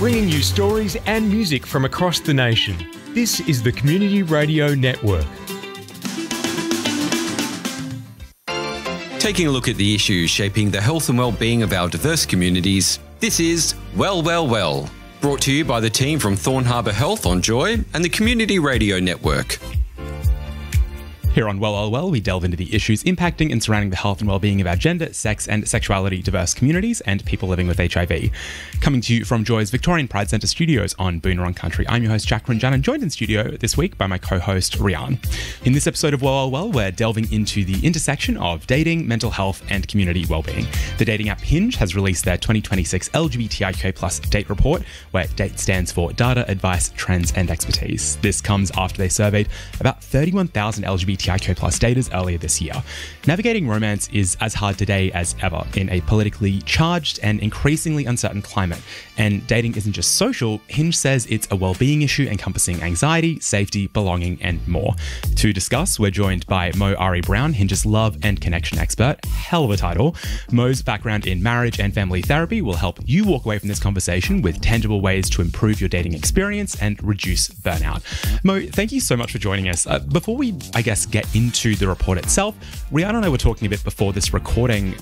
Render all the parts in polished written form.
bringing you stories and music from across the nation. This is the Community Radio Network. Taking a look at the issues shaping the health and well-being of our diverse communities, this is Well, Well, Well, brought to you by the team from Thorn Harbour Health on Joy and the Community Radio Network. Here on Well, we delve into the issues impacting and surrounding the health and well-being of our gender, sex and sexuality diverse communities and people living with HIV. Coming to you from Joy's Victorian Pride Centre studios on Boonwurrung Country, I'm your host, Jack Runjan, joined in studio this week by my co-host, Rian. In this episode of Well, we're delving into the intersection of dating, mental health and community well-being. The dating app Hinge has released their 2026 LGBTIQ+ date report, where DATE stands for Data, Advice, Trends and Expertise. This comes after they surveyed about 31,000 LGBTIQ+ daters earlier this year. Navigating romance is as hard today as ever in a politically charged and increasingly uncertain climate. And dating isn't just social. Hinge says it's a well-being issue encompassing anxiety, safety, belonging, and more. To discuss, we're joined by Mo Ari Brown, Hinge's love and connection expert. Hell of a title. Mo's background in marriage and family therapy will help you walk away from this conversation with tangible ways to improve your dating experience and reduce burnout. Mo, thank you so much for joining us. Before we, get into the report itself, Rihanna and I were talking a bit before this recording,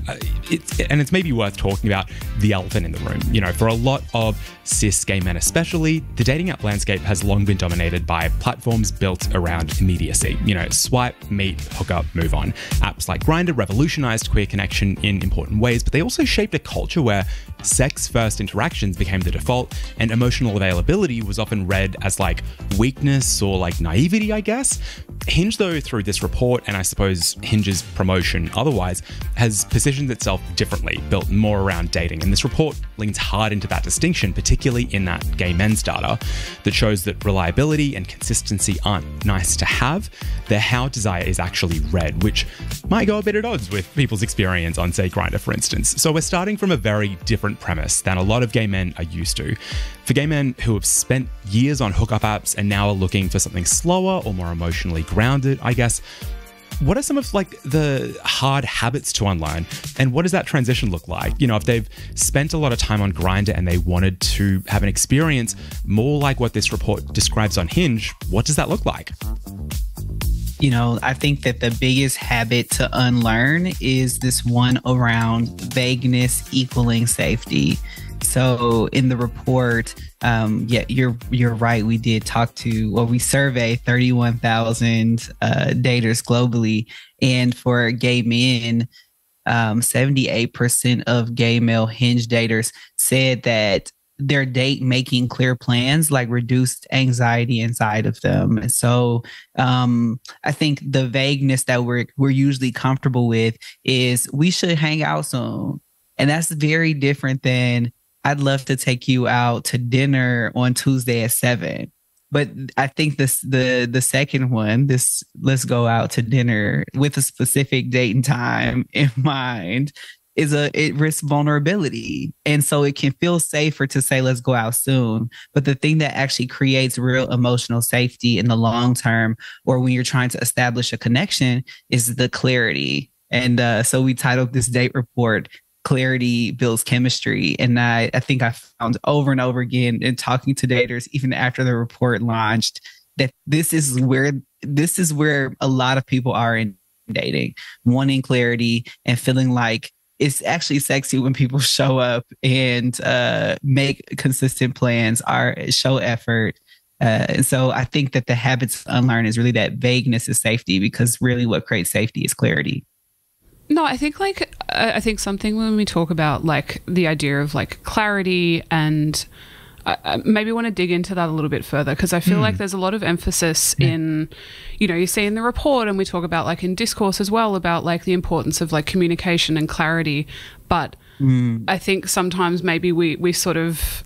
it's maybe worth talking about the elephant in the room. You know, for a lot of cis gay men especially, the dating app landscape has long been dominated by platforms built around immediacy. You know, swipe, meet, hook up, move on. Apps like Grindr revolutionized queer connection in important ways, but they also shaped a culture where sex-first interactions became the default, and emotional availability was often read as like weakness or like naivety, I guess. Hinge, though, through this report, and I suppose Hinge's promotion otherwise, has positioned itself differently, built more around dating. And this report leans hard into that distinction, particularly in that gay men's data that shows that reliability and consistency aren't nice to have. Their how desire is actually read, which might go a bit at odds with people's experience on, say, Grindr, for instance. So we're starting from a very different premise than a lot of gay men are used to. For gay men who have spent years on hookup apps and now are looking for something slower or more emotionally grounded, I guess, what are some of the hard habits to unlearn, and what does that transition look like? You know, if they've spent a lot of time on Grindr and they wanted to have an experience more like what this report describes on Hinge, what does that look like? You know, I think that the biggest habit to unlearn is this one around vagueness equaling safety. So in the report, you're right. We did we surveyed 31,000 daters globally. And for gay men, 78% of gay male Hinge daters said that their date making clear plans like reduced anxiety inside of them. And so I think the vagueness that we're usually comfortable with is we should hang out soon. And that's very different than I'd love to take you out to dinner on Tuesday at 7. But I think the second one, this let's go out to dinner with a specific date and time in mind, it risks vulnerability. And so it can feel safer to say, let's go out soon. But the thing that actually creates real emotional safety in the long term, or when you're trying to establish a connection, is the clarity. And so we titled this date report, Clarity Builds Chemistry. And I think I found over and over again in talking to daters, even after the report launched, that this is where a lot of people are in dating, wanting clarity and feeling like it's actually sexy when people show up and make consistent plans, show effort. And so I think that the habits to unlearn is really that vagueness is safety, because really what creates safety is clarity. No, I think something when we talk about like the idea of like clarity, and I maybe want to dig into that a little bit further, because I feel like there's a lot of emphasis in, you know, you see in the report, and we talk about like in discourse as well about like the importance of like communication and clarity. But I think sometimes maybe we sort of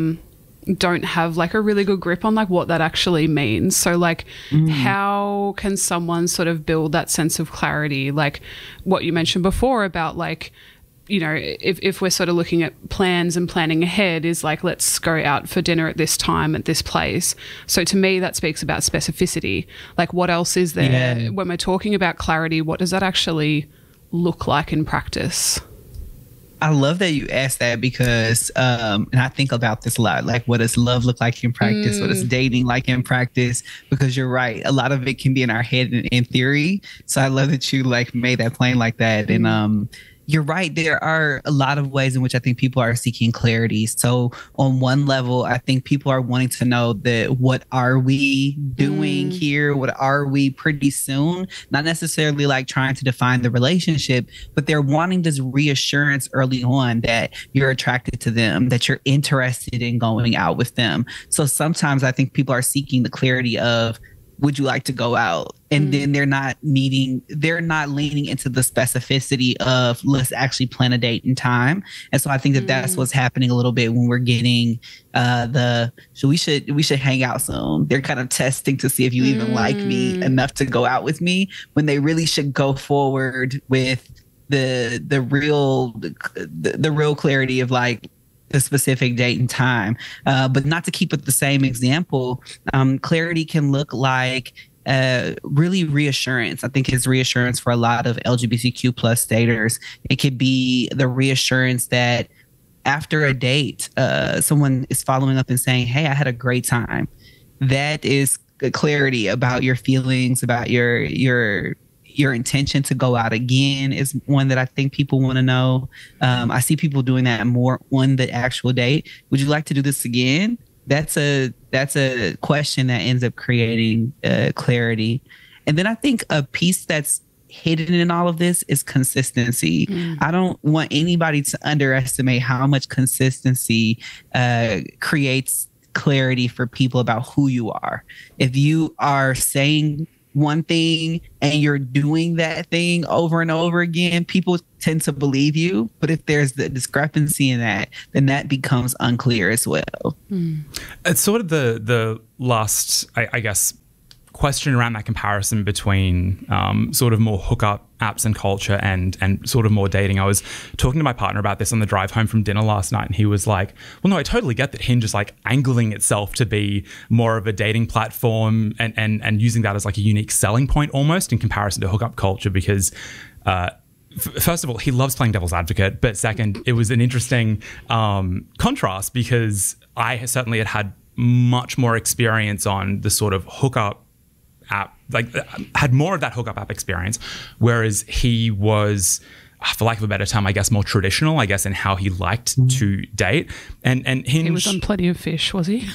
don't have like a really good grip on like what that actually means. So like how can someone sort of build that sense of clarity, like what you mentioned before about like, you know, if we're sort of looking at plans and planning ahead, is like, let's go out for dinner at this time at this place. So to me, that speaks about specificity. Like what else is there when we're talking about clarity? What does that actually look like in practice? I love that you asked that because, and I think about this a lot, like what does love look like in practice? What is dating like in practice? Because you're right. A lot of it can be in our head and in theory. So I love that you like made that plain like that. And, you're right. There are a lot of ways in which I think people are seeking clarity. So on one level, I think people are wanting to know that what are we doing here? What are we pretty soon? Not necessarily like trying to define the relationship, but they're wanting this reassurance early on that you're attracted to them, that you're interested in going out with them. So sometimes I think people are seeking the clarity of, would you like to go out? And then they're not leaning into the specificity of let's actually plan a date and time. And so I think that that's what's happening a little bit when we're getting so we should hang out soon. They're kind of testing to see if you even like me enough to go out with me, when they really should go forward with the real clarity of like the specific date and time. But not to keep it the same example, clarity can look like really reassurance. I think it's reassurance for a lot of LGBTQ plus daters. It could be the reassurance that after a date, someone is following up and saying, hey, I had a great time. That is clarity about your feelings, about your intention to go out again is one that I think people want to know. I see people doing that more on the actual date. Would you like to do this again? That's a question that ends up creating clarity. And then I think a piece that's hidden in all of this is consistency. I don't want anybody to underestimate how much consistency creates clarity for people about who you are. If you are saying one thing and you're doing that thing over and over again, people tend to believe you. But if there's the discrepancy in that, then that becomes unclear as well. It's sort of the last, I guess, question around that comparison between sort of more hookup apps and culture and sort of more dating. I was talking to my partner about this on the drive home from dinner last night, and he was like, well, no, I totally get that Hinge is like angling itself to be more of a dating platform and using that as like a unique selling point almost in comparison to hookup culture because first of all, he loves playing devil's advocate, but second, it was an interesting contrast because I certainly had much more experience on the sort of hookup app, like had more of that hookup app experience, whereas he was, for lack of a better term, I guess more traditional, I guess, in how he liked to date. And Hinge, he was on Plenty of Fish, was he?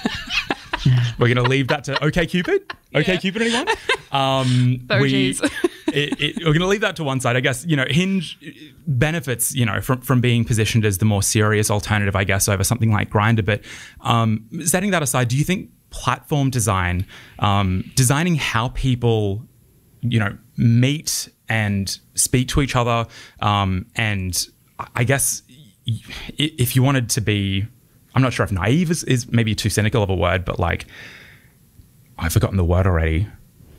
We're going to leave that to OkCupid. OkCupid, anyone? We're going to leave that to one side. I guess, Hinge benefits, from being positioned as the more serious alternative, I guess, over something like Grindr. But setting that aside, do you think platform design, designing how people, meet and speak to each other, and I guess if you wanted to be, I'm not sure if naive is maybe too cynical of a word, but like, I've forgotten the word already,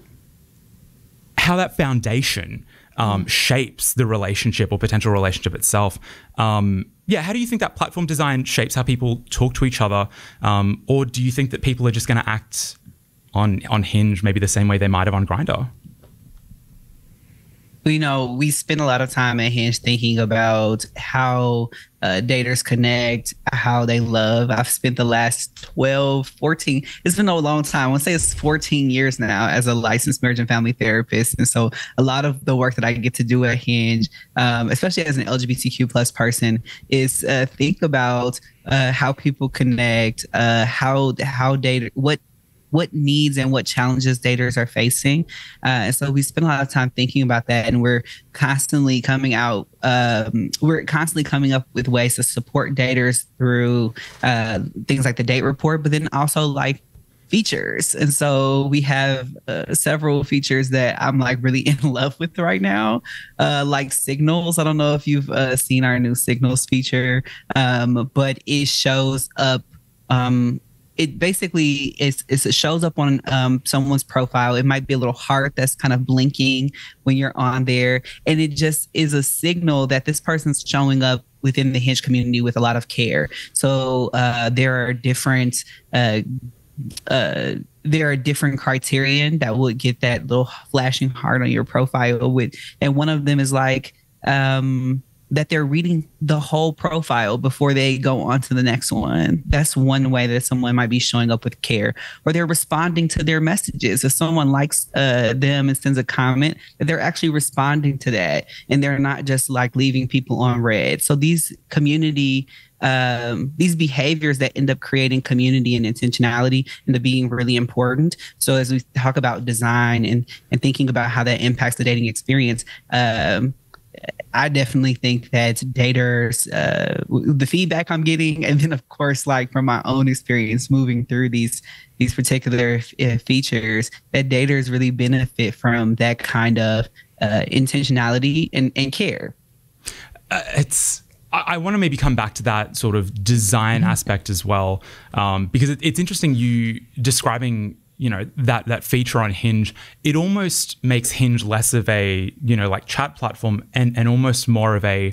how that foundation shapes the relationship or potential relationship itself. How do you think that platform design shapes how people talk to each other? Or do you think that people are just going to act on Hinge maybe the same way they might have on Grindr? We spend a lot of time at Hinge thinking about how daters connect, how they love. I've spent the last 14, it's been a long time. I want to say it's 14 years now as a licensed marriage and family therapist. And so a lot of the work that I get to do at Hinge, especially as an LGBTQ plus person, is think about how people connect, what needs and what challenges daters are facing. And so we spend a lot of time thinking about that, and we're constantly coming up with ways to support daters through things like the date report, but then also like features. And so we have several features that I'm like really in love with right now, like Signals. I don't know if you've seen our new Signals feature, but it shows up it basically it shows up on someone's profile. It might be a little heart that's kind of blinking when you're on there. And it just is a signal that this person's showing up within the Hinge community with a lot of care. So there are different criterion that would get that little flashing heart on your profile with. And one of them is like, that they're reading the whole profile before they go on to the next one. That's one way that someone might be showing up with care, or they're responding to their messages. If someone likes them and sends a comment, they're actually responding to that, and they're not just like leaving people on read. So these these behaviors that end up creating community and intentionality end up being really important. So as we talk about design and thinking about how that impacts the dating experience, I definitely think that daters, the feedback I'm getting, and then of course, like from my own experience moving through these particular features, that daters really benefit from that kind of intentionality and care. I want to maybe come back to that sort of design aspect as well, because it's interesting you describing, you know, that feature on Hinge. It almost makes Hinge less of a, you know, like chat platform and almost more of a,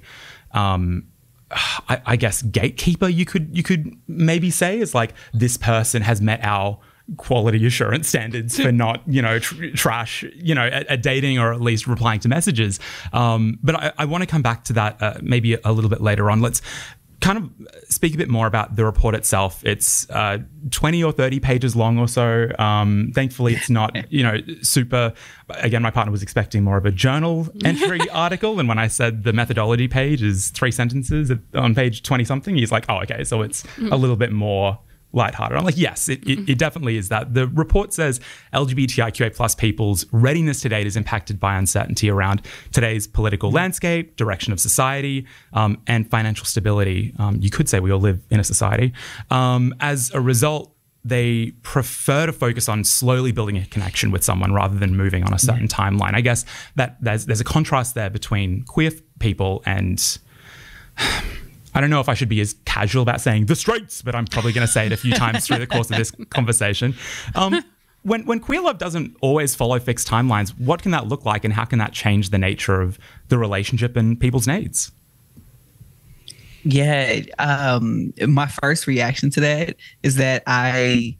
I guess, gatekeeper. You could maybe say is like, this person has met our quality assurance standards for not, you know, trash, you know, at dating or at least replying to messages. But I want to come back to that maybe a little bit later on. Let's kind of speak a bit more about the report itself. It's 20 or 30 pages long or so. Thankfully, it's not, you know, super. Again, my partner was expecting more of a journal entry article. And when I said the methodology page is 3 sentences on page 20 something, he's like, oh, okay, so it's a little bit more lighthearted. I'm like, yes, it definitely is that. The report says LGBTIQA plus people's readiness to date is impacted by uncertainty around today's political landscape, direction of society, and financial stability. You could say we all live in a society. As a result, they prefer to focus on slowly building a connection with someone rather than moving on a certain timeline. I guess that there's a contrast there between queer people and... I don't know if I should be as casual about saying the straights, but I'm probably going to say it a few times through the course of this conversation. When queer love doesn't always follow fixed timelines, what can that look like, and how can that change the nature of the relationship and people's needs? Yeah, my first reaction to that is that I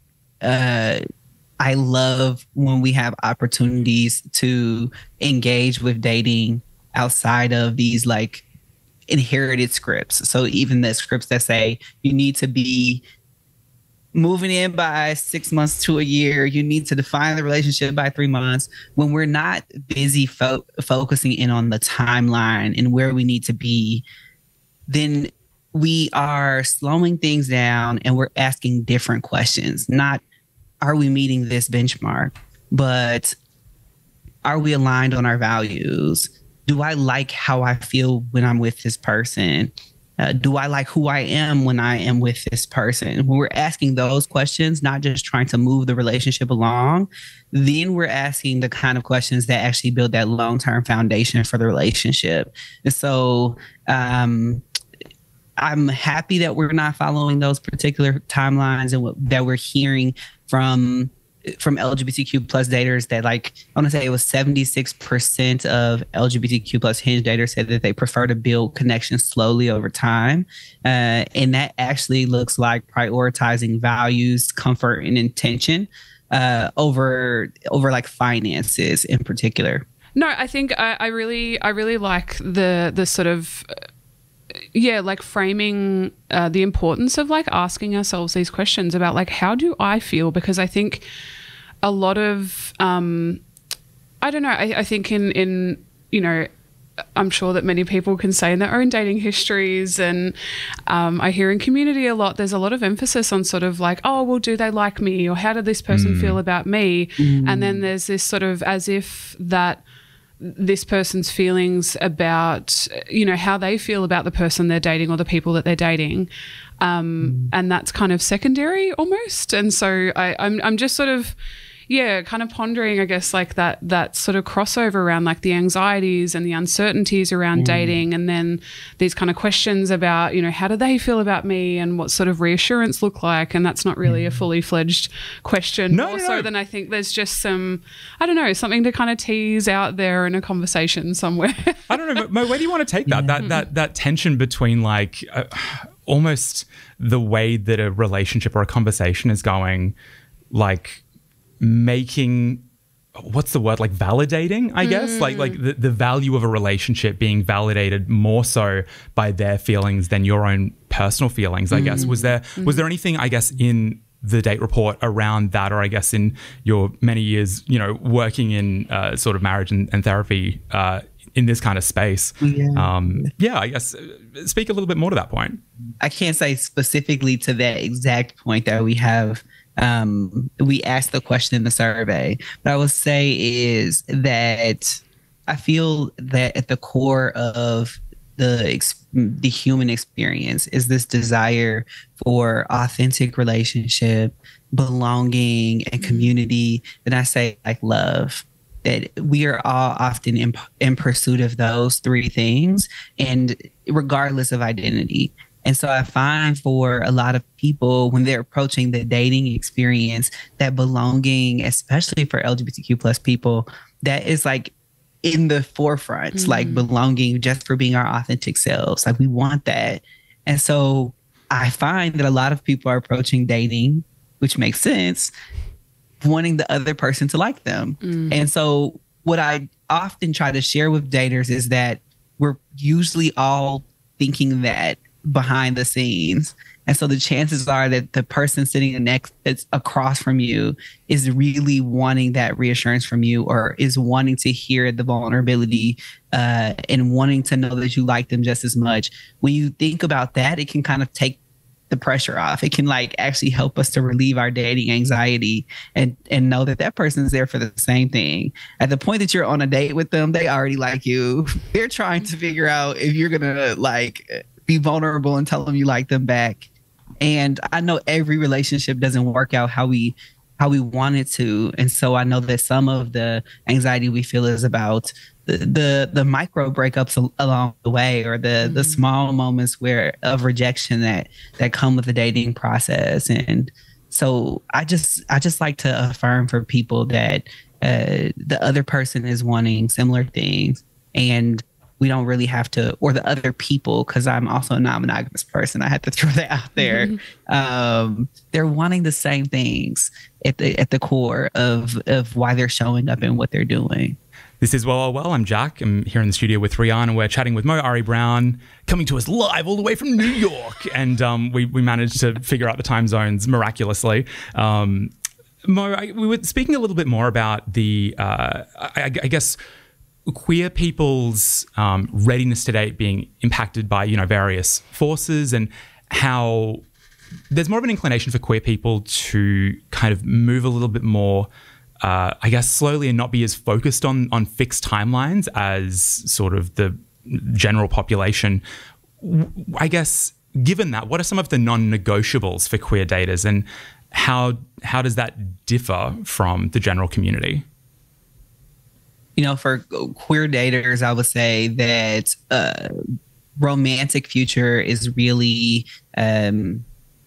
love when we have opportunities to engage with dating outside of these like inherited scripts. So even the scripts that say you need to be moving in by 6 months to a year, you need to define the relationship by 3 months. When we're not busy focusing in on the timeline and where we need to be, then we are slowing things down and we're asking different questions. Not, are we meeting this benchmark, but are we aligned on our values? Do I like how I feel when I'm with this person? Do I like who I am when I am with this person? When we're asking those questions, not just trying to move the relationship along, then we're asking the kind of questions that actually build that long-term foundation for the relationship. And so I'm happy that we're not following those particular timelines and that we're hearing from LGBTQ plus daters that, like, I want to say it was 76% of LGBTQ plus Hinge daters said that they prefer to build connections slowly over time. And that actually looks like prioritizing values, comfort, and intention over like finances in particular. No, I think I really like the sort of like framing the importance of like asking ourselves these questions about like, how do I feel? Because I think a lot of I don't know, I think in you know, I'm sure that many people can say in their own dating histories, and I hear in community a lot, there's a lot of emphasis on sort of like, oh, well, do they like me? Or how did this person feel about me? And then there's this sort of as if that this person's feelings about, you know, how they feel about the person they're dating or the people that they're dating. And that's kind of secondary almost. And so I'm just sort of, kind of pondering, I guess, like that sort of crossover around like the anxieties and the uncertainties around dating, and then these kind of questions about, you know, how do they feel about me and what sort of reassurance look like? And that's not really a fully fledged question. No. So then I think there's just some, I don't know, something to kind of tease out there in a conversation somewhere. I don't know, Mo, where do you want to take that? That tension between like almost the way that a relationship or a conversation is going, like making what's the word, like validating, I guess, like the value of a relationship being validated more so by their feelings than your own personal feelings, I guess. Was there anything, I guess, in the date report around that, or I guess in your many years, you know, working in sort of marriage and therapy in this kind of space? I guess speak a little bit more to that point. I can't say specifically to that exact point that we have. We asked the question in the survey, but I would say is that I feel that at the core of the human experience is this desire for authentic relationship, belonging, and community. And I say like love. That we are all often in pursuit of those three things, and regardless of identity. And so I find for a lot of people when they're approaching the dating experience, that belonging, especially for LGBTQ plus people, that is like in the forefront, like belonging just for being our authentic selves. Like we want that. And so I find that a lot of people are approaching dating, which makes sense, wanting the other person to like them. And so what I often try to share with daters is that we're usually all thinking that behind the scenes. And so the chances are that the person sitting next that's across from you is really wanting that reassurance from you, or is wanting to hear the vulnerability and wanting to know that you like them just as much. When you think about that, it can kind of take the pressure off. It can like actually help us to relieve our dating anxiety and know that that person's there for the same thing. At the point that you're on a date with them, they already like you. They're trying to figure out if you're gonna like be vulnerable and tell them you like them back. And I know every relationship doesn't work out how we want it to. And so I know that some of the anxiety we feel is about the micro breakups along the way, or the small moments of rejection that come with the dating process. And so I just like to affirm for people that the other person is wanting similar things, and we don't really have to, or the other people, because I'm also a non-monogamous person. I had to throw that out there. They're wanting the same things at the core of why they're showing up and what they're doing. This is Well. I'm Jack. I'm here in the studio with Rihanna. We're chatting with Mo Ari Brown, coming to us live all the way from New York. And we managed to figure out the time zones miraculously. Mo, we were speaking a little bit more about the, I guess, queer people's readiness to date being impacted by, you know, various forces, and how there's more of an inclination for queer people to kind of move a little bit more, I guess, slowly, and not be as focused on fixed timelines as sort of the general population. I guess, given that, what are some of the non-negotiables for queer daters, and how does that differ from the general community? You know, for queer daters, I would say that romantic future is really, I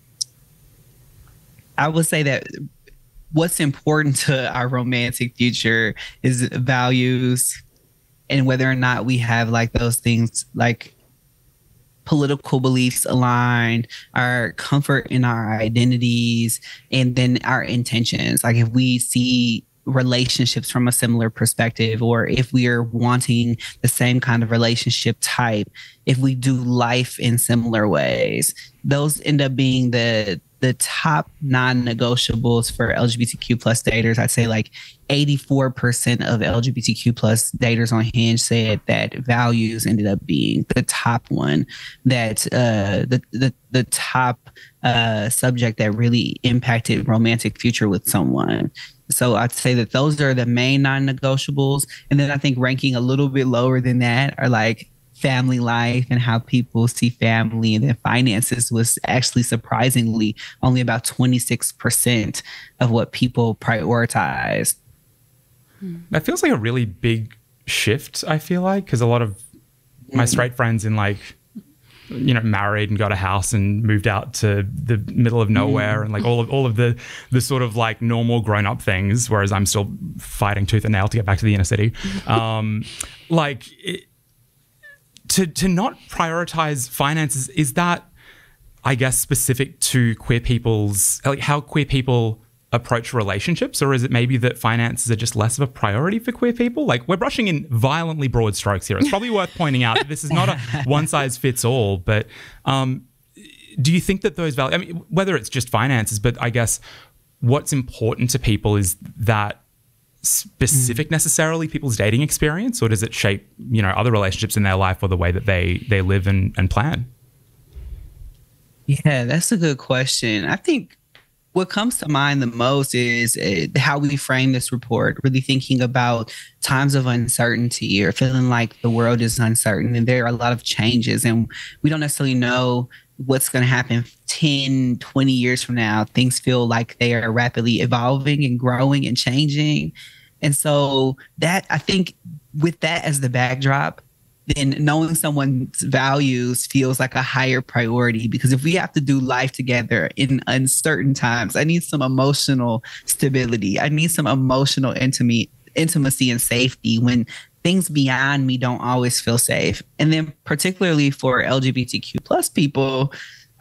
would say that what's important to our romantic future is values, and whether or not we have like those things like political beliefs aligned, our comfort in our identities, and then our intentions. Like if we see relationships from a similar perspective, or if we are wanting the same kind of relationship type, if we do life in similar ways, those end up being the top non-negotiables for LGBTQ plus daters. I'd say like 84% of LGBTQ plus daters on Hinge said that values ended up being the top one, that the top subject that really impacted romantic future with someone. So I'd say that those are the main non-negotiables. And then I think ranking a little bit lower than that are like family life and how people see family, and then finances was actually surprisingly only about 26% of what people prioritize. That feels like a really big shift, I feel like, because a lot of my straight friends in like, you know, married and got a house and moved out to the middle of nowhere, and like all of the sort of like normal grown up things, whereas I'm still fighting tooth and nail to get back to the inner city. To not prioritize finances, is that, I guess, specific to queer people's, like how queer people approach relationships, or is it maybe that finances are just less of a priority for queer people? Like, we're brushing in violently broad strokes here. It's probably worth pointing out that this is not a one-size-fits-all, but do you think that those values, I mean, whether it's just finances, but I guess what's important to people, is that specific necessarily people's dating experience, or does it shape, you know, other relationships in their life or the way that they live and plan? Yeah, that's a good question. I think what comes to mind the most is how we frame this report, really thinking about times of uncertainty or feeling like the world is uncertain and there are a lot of changes and we don't necessarily know what's going to happen 10, 20 years from now. Things feel like they are rapidly evolving and growing and changing. And so that, I think with that as the backdrop, then knowing someone's values feels like a higher priority, because if we have to do life together in uncertain times, I need some emotional stability. I need some emotional intimacy and safety when things beyond me don't always feel safe. And then particularly for LGBTQ plus people,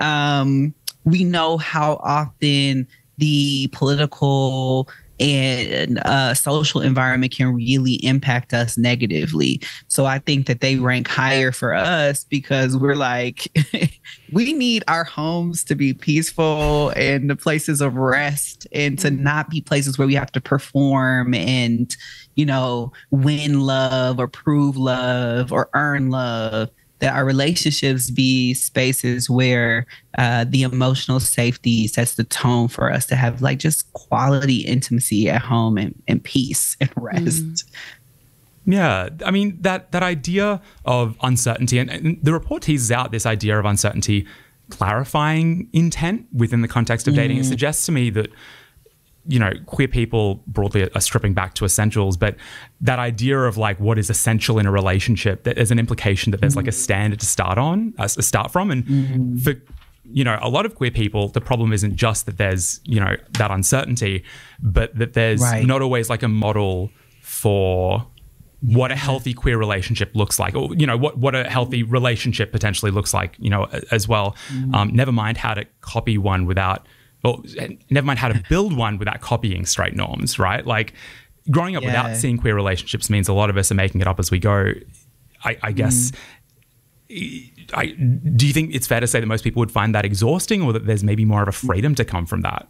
we know how often the political and social environment can really impact us negatively. So I think that they rank higher for us because we're like, we need our homes to be peaceful and the places of rest, and to not be places where we have to perform and, you know, win love or prove love or earn love. That our relationships be spaces where the emotional safety sets the tone for us to have like just quality intimacy at home and peace and rest. Yeah, I mean, that idea of uncertainty, and the report teases out this idea of uncertainty clarifying intent within the context of dating. It suggests to me that, you know, queer people broadly are stripping back to essentials, but that idea of like what is essential in a relationship, that there's an implication that there's like a standard to start from. And for, you know, a lot of queer people, the problem isn't just that there's, you know, that uncertainty, but that there's not always like a model for what a healthy queer relationship looks like, or, you know, what a healthy relationship potentially looks like, you know, as well. Never mind how to copy one without, well, never mind how to build one without copying straight norms, right? Like, growing up without seeing queer relationships means a lot of us are making it up as we go. I guess, do you think it's fair to say that most people would find that exhausting, or that there's maybe more of a freedom to come from that?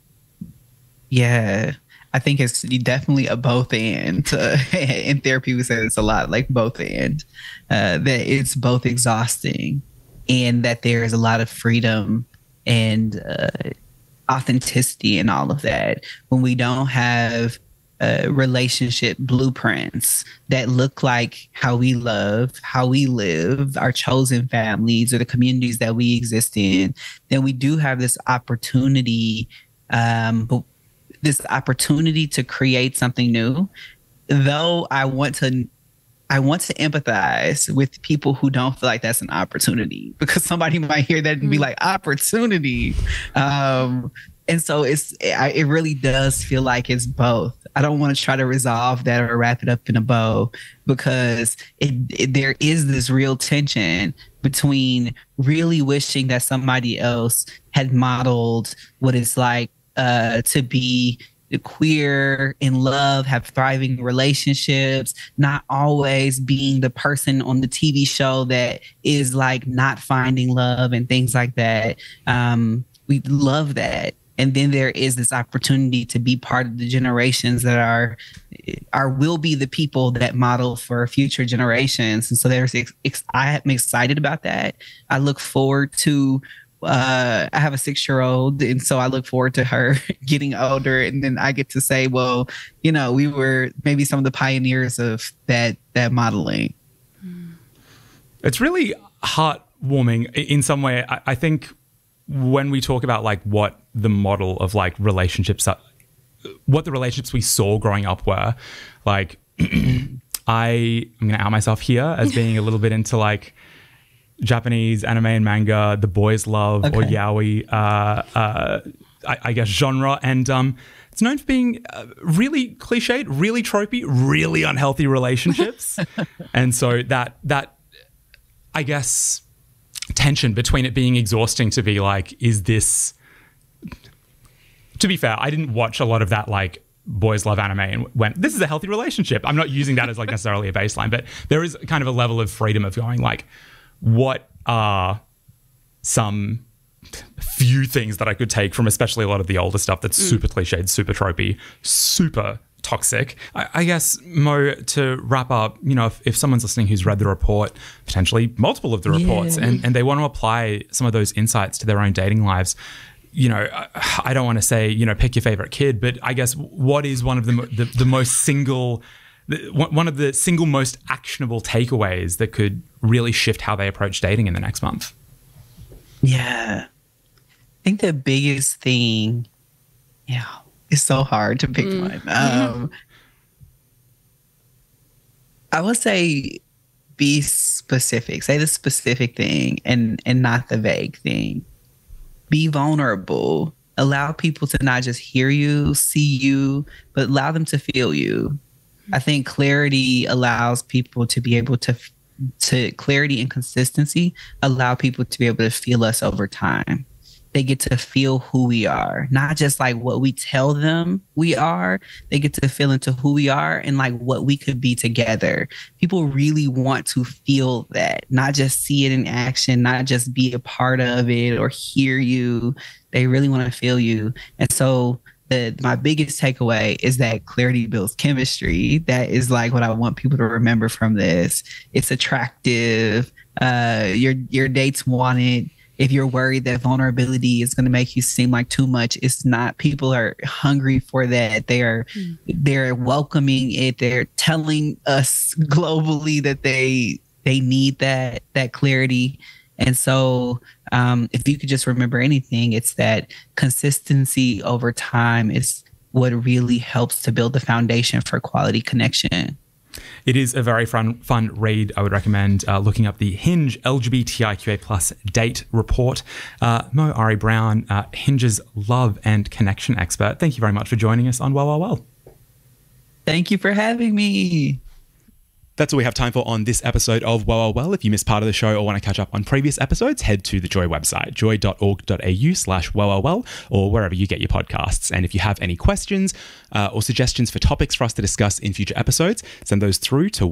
Yeah, I think it's definitely a both and. In therapy, we say it's a lot like both and. That it's both exhausting and that there's a lot of freedom and authenticity and all of that when we don't have relationship blueprints that look like how we love, how we live, our chosen families or the communities that we exist in. Then we do have this opportunity, to create something new. Though I want to empathize with people who don't feel like that's an opportunity, because somebody might hear that and be like, opportunity. And so it really does feel like it's both. I don't want to try to resolve that or wrap it up in a bow, because there is this real tension between really wishing that somebody else had modeled what it's like to be queer, in love, have thriving relationships, not always being the person on the TV show that is like not finding love and things like that. We love that. And then there is this opportunity to be part of the generations that will be the people that model for future generations. And so I am excited about that. I look forward to I have a 6-year-old, and so I look forward to her getting older, and then I get to say, well, you know, we were maybe some of the pioneers of that modeling. It's really heartwarming in some way. I think when we talk about like what the model of like relationships are, what the relationships we saw growing up were, like I'm going to out myself here as being a little bit into like Japanese anime and manga, the boys love or yaoi, I guess genre, and it's known for being really cliched, really tropey, really unhealthy relationships, and so that I guess tension between it being exhausting to be like, is this to be fair, I didn't watch a lot of that like boys love anime and went, this is a healthy relationship. I'm not using that as like necessarily a baseline, but there is kind of a level of freedom of going like, what are some few things that I could take from especially a lot of the older stuff that's super cliched, super tropey, super toxic. I guess, Mo, to wrap up, you know, if someone's listening who's read the report, potentially multiple of the reports, and they want to apply some of those insights to their own dating lives, you know, I don't want to say, you know, pick your favorite kid, but I guess what is one of the most single, one of the single most actionable takeaways that could really shift how they approach dating in the next month? Yeah. I think the biggest thing, it's so hard to pick one. I would say be specific. Say the specific thing and not the vague thing. Be vulnerable. Allow people to not just hear you, see you, but allow them to feel you. I think clarity allows people to be able to clarity and consistency allow people to be able to feel us over time. They get to feel who we are, not just like what we tell them we are. They get to feel into who we are and like what we could be together. People really want to feel that, not just see it in action, not just be a part of it or hear you. They really want to feel you. And so my biggest takeaway is that clarity builds chemistry. That is like what I want people to remember from this. It's attractive. Your dates want it. If you're worried that vulnerability is going to make you seem like too much, it's not. People are hungry for that. They're welcoming it. They're telling us globally that they need that clarity. And so if you could just remember anything, it's that consistency over time is what really helps to build the foundation for quality connection. It is a very fun read. I would recommend looking up the Hinge LGBTIQA+ date report. Mo Ari Brown, Hinge's love and connection expert. Thank you very much for joining us on Well. Thank you for having me. That's all we have time for on this episode of Well. If you missed part of the show or want to catch up on previous episodes, head to the Joy website, joy.org.au/well, or wherever you get your podcasts. And if you have any questions or suggestions for topics for us to discuss in future episodes, send those through to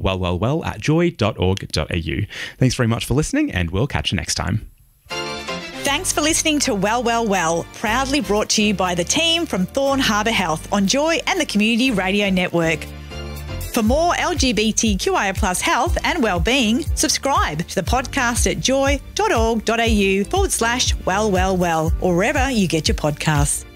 well@joy.org.au. Thanks very much for listening, and we'll catch you next time. Thanks for listening to Well, proudly brought to you by the team from Thorn Harbour Health on Joy and the Community Radio Network. For more LGBTQIA+ health and wellbeing, subscribe to the podcast at joy.org.au/well, or wherever you get your podcasts.